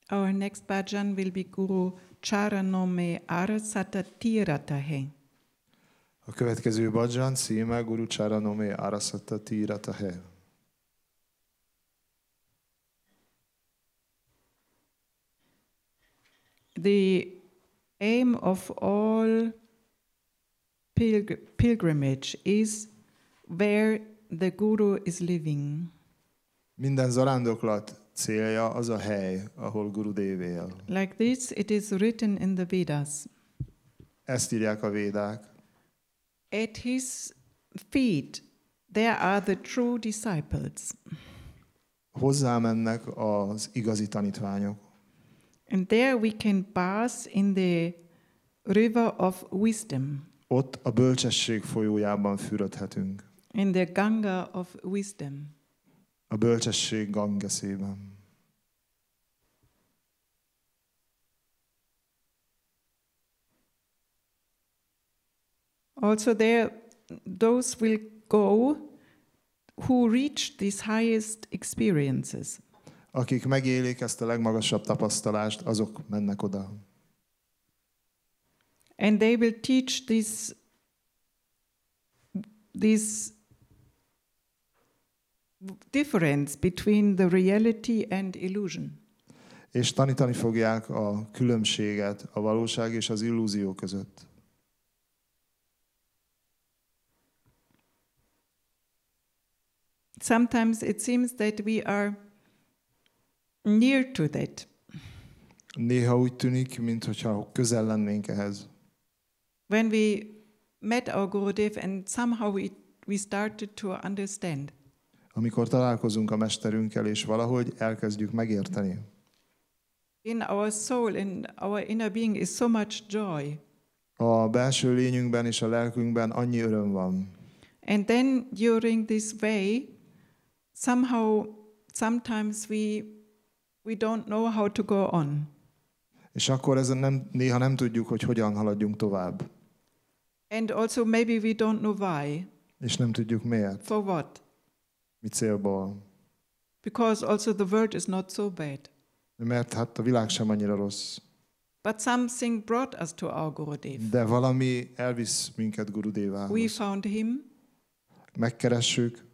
Our next bhajan will be Guru Charanome Arasata Tiratahe. A következő bhajan címe Guru Charanome Arasata Tiratahe. The aim of all pilgrimage is where the Guru is living. Minden zarándoklat célja az a hely, ahol Gurudev él. Like this, it is written in the Vedas. Ezt írják a védák. At his feet, there are the true disciples. Hozzá mennek az igazi tanítványok. And there we can bath in the river of wisdom. Ott a bölcsesség folyójában fürödhetünk. In the Ganga of wisdom. A bölcsesség gangeszében. Also there, those will go who reach these highest experiences. Akik megélik ezt a legmagasabb tapasztalást, azok mennek oda. And they will teach this difference between the reality and illusion. És tanítani fogják a különbséget a valóság és az illúzió között. Sometimes it seems that we are near to that. Néha úgy tűnik, mintha közel lennénk ehhez. When we met our Gurudev and somehow we started to understand. Amikor találkozunk a mesterünkkel, és valahogy elkezdjük megérteni. In our soul, in our inner being is so much joy. A belső lényünkben és a lelkünkben annyi öröm van. And then during this way, sometimes we don't know how to go on. És akkor néha nem tudjuk, hogy hogyan haladjunk tovább. And also maybe we don't know why. És nem tudjuk miért. For what? Mi célból. Because also the world is not so bad. Mert hát a világ sem annyira rossz. But something brought us to our Gurudev. De valami elvisz minket Gurudevához. We found him. Megkeressük.